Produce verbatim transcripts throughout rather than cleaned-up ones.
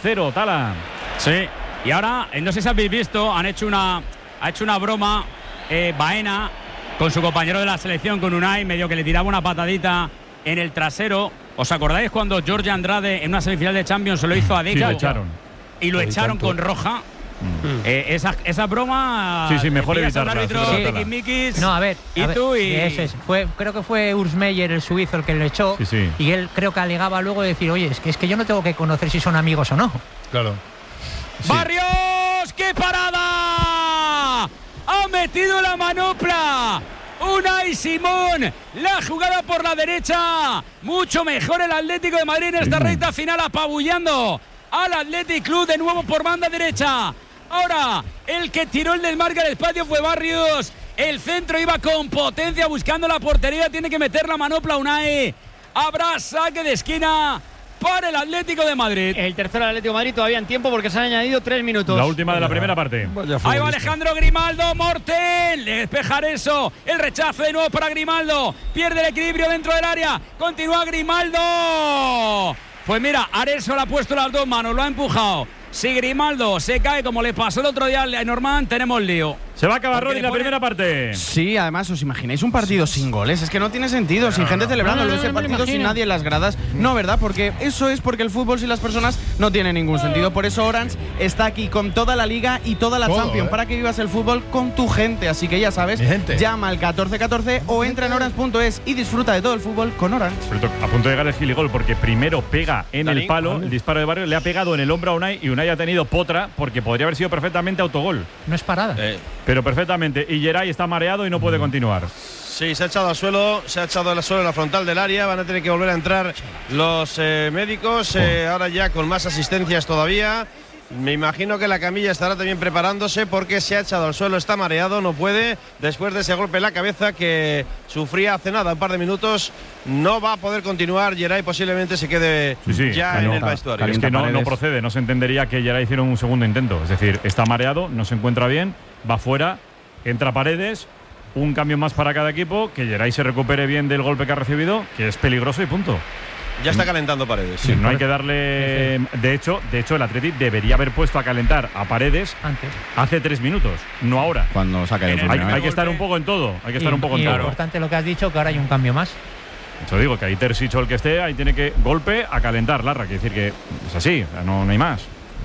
cero, Tala. Sí, y ahora, no sé si habéis visto, han hecho una, ha hecho una broma eh, Baena con su compañero de la selección, con Unai, medio que le tiraba una patadita en el trasero. ¿Os acordáis cuando Jorge Andrade en una semifinal de Champions se lo hizo a Deco? Sí, lo echaron. Y lo Ahí echaron tanto. con roja. Mm. Eh, esa, esa broma. Sí, sí, mejor evitarla. Árbitro, Sí. Mikis, No, a ver. y a ver, tú y. ese es, fue, creo que fue Urs Meier, el suizo, el que lo echó. Sí, sí. Y él creo que alegaba luego de decir, oye, es que, es que yo no tengo que conocer si son amigos o no. Claro. Sí. ¡Barrios! ¡Qué parada! ¡Ha metido la manopla! Unai Simón, la jugada por la derecha. Mucho mejor el Atlético de Madrid en esta sí. recta final, apabullando al Athletic Club de nuevo por banda derecha. Ahora, el que tiró el desmarque al espacio fue Barrios. El centro iba con potencia buscando la portería. Tiene que meter la manopla Unai. Habrá saque de esquina para el Atlético de Madrid. El tercero del Atlético de Madrid todavía en tiempo porque se han añadido tres minutos. La última de la primera parte. Ahí va Alejandro Grimaldo, Morten, le despejar eso, el rechazo de nuevo para Grimaldo, pierde el equilibrio dentro del área, continúa Grimaldo. Pues mira, Areso le ha puesto las dos manos, lo ha empujado. Si Grimaldo se cae como le pasó el otro día a Norman, tenemos lío. Se va a acabar, Porque Rodri, le la pone- primera parte. Sí, además, ¿os imagináis un partido sin goles? Es que no tiene sentido, sin gente celebrando No, no, no, ese no me lo partido, sin imagino. nadie en las gradas. No, ¿verdad? Porque eso es porque el fútbol sin las personas no tiene ningún sentido. Por eso Orange está aquí con toda la Liga y toda la Todo, Champions, ¿eh? para que vivas el fútbol con tu gente. Así que ya sabes, Mi gente. llama al catorce catorce o entra en orange punto es y disfruta de todo el fútbol con Orange. Por cierto, a punto de llegar el giligol porque primero pega en Dani, el palo, el disparo de Barrio, le ha pegado en el hombro a Unai y Unai ha tenido potra porque podría haber sido perfectamente autogol. No es parada. Eh, Pero perfectamente. Y Geray está mareado y no puede continuar. Sí, se ha echado al suelo, se ha echado al suelo en la frontal del área. Van a tener que volver a entrar los eh, médicos, eh, ahora ya con más asistencias todavía. Me imagino que la camilla estará también preparándose porque se ha echado al suelo, está mareado, no puede. Después de ese golpe en la cabeza que sufría hace nada, un par de minutos, no va a poder continuar. Geray posiblemente se quede Sí, sí, ya que en no. el vestuario. Es que no, no Paredes. procede, no se entendería que Geray hiciera un segundo intento. Es decir, está mareado, no se encuentra bien, va fuera, entra Paredes, un cambio más para cada equipo, que Geray se recupere bien del golpe que ha recibido, que es peligroso y punto. Ya está calentando Paredes. Sí, no hay que darle. De hecho, de hecho, el Athletic debería haber puesto a calentar a Paredes Antes. hace tres minutos, no ahora. Cuando saca el En el Hay, primero, primer hay que estar un poco en todo. Hay que estar y, un poco y en lo todo. importante lo que has dicho, que ahora hay un cambio más. Eso digo, que ahí Terzic o el que esté, ahí tiene que golpe a calentar, Larra. Quiere decir que es así, no, no hay más.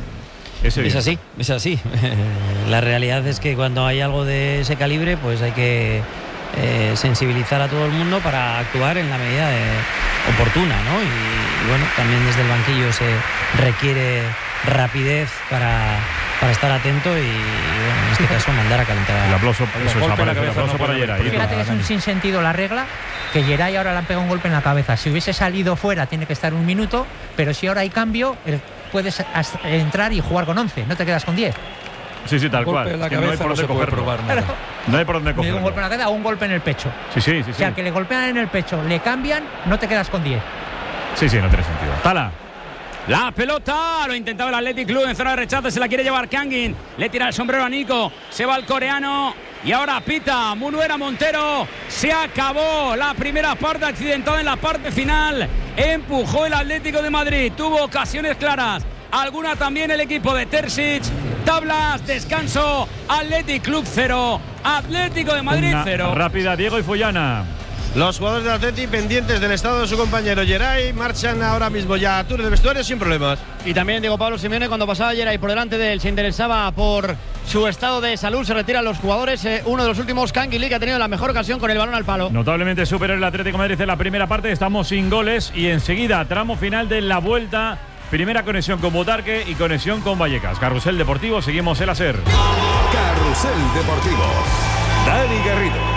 Ese Es día. así, es así. La realidad es que cuando hay algo de ese calibre, pues hay que eh, sensibilizar a todo el mundo para actuar en la medida de- oportuna, ¿no? Y, y bueno, también desde el banquillo se requiere rapidez para, para estar atento y, y, bueno, en este caso mandar a calentar a El aplauso, eso es, golpe en la aparece, el cabeza aplauso no para puede Geray. haber. Fíjate que es un sinsentido la regla, que Geray ahora le han pegado un golpe en la cabeza. Si hubiese salido fuera tiene que estar un minuto, pero si ahora hay cambio, el- puedes as- entrar y jugar con once, no te quedas con diez. Sí, sí, tal golpe cual. en la Es que no hay cabeza por no se dónde puede cogerlo. probar nada. No hay por dónde Ni un golpe en cogerlo. la cabeza o un golpe en el pecho. Sí, sí, sí. O Sí, sea, que le golpean en el pecho, le cambian, no te quedas con diez. sí, sí, no tiene sentido. Tala. La pelota, lo intentaba el Athletic Club en zona de rechazo, se la quiere llevar Kangin, le tira el sombrero a Nico, se va el coreano y ahora pita Munuera Montero. Se acabó la primera parte, accidentada en la parte final, empujó el Atlético de Madrid, tuvo ocasiones claras, alguna también el equipo de Terzic. Tablas, descanso, Athletic Club cero, Atlético de Madrid Una cero. rápida, Diego y Fullana. Los jugadores del Athletic pendientes del estado de su compañero Geray marchan ahora mismo ya a túnel de vestuario sin problemas. Y también Diego Pablo Simeone, cuando pasaba ayer ahí por delante de él, se interesaba por su estado de salud. Se retiran los jugadores. Eh, uno de los últimos, Canguilí, que ha tenido la mejor ocasión con el balón al palo. Notablemente superior el Atlético de Madrid en la primera parte. Estamos sin goles y enseguida tramo final de la vuelta. Primera conexión con Botarque y conexión con Vallecas. Carrusel Deportivo, seguimos el A S E R. Carrusel Deportivo. Dani Garrido.